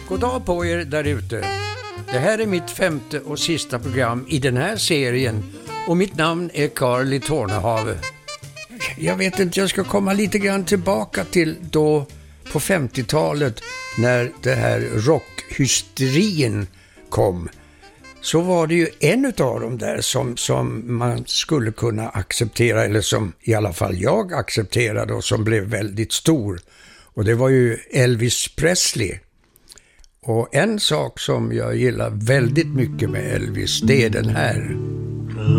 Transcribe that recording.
God dag på er där ute. Det här är mitt 5:e och sista program i den här serien och mitt namn är Carl Tornehave. Jag vet inte, jag ska komma lite grann tillbaka till då på 50-talet när det här rockhysterin kom. Så var det ju en av dem där som man skulle kunna acceptera, eller som i alla fall jag accepterade och som blev väldigt stor. Och det var ju Elvis Presley. Och en sak som jag gillar väldigt mycket med Elvis, det är den här.